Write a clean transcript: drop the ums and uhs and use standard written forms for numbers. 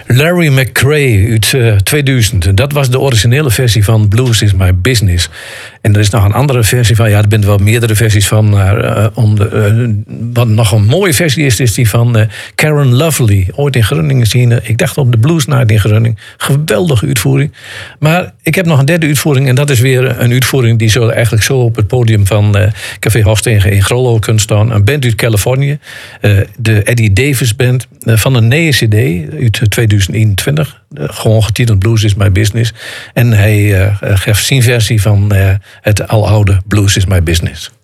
Larry McCray uit 2000. Dat was de originele versie van Blues is My Business. En er is nog een andere versie van. Ja, er zijn wel meerdere versies van. Maar wat nog een mooie versie is die van Karen Lovely. Ooit in Groningen zien. Ik dacht op de Blues Night in Groningen. Geweldige uitvoering. Maar ik heb nog een derde uitvoering. En dat is weer een uitvoering die zo eigenlijk zo op het podium van Café Hofstegen in Grollo kunt staan. Een band uit Californië. De Eddie Davis Band. Van een nieuwe CD uit 2021. Gewoon getiteld Blues is My Business. En hij geeft zijn versie van het aloude Blues is My Business.